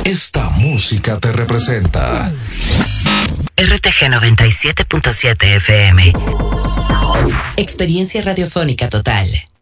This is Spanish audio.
Esta música te representa. RTG 97.7 FM. Experiencia radiofónica total.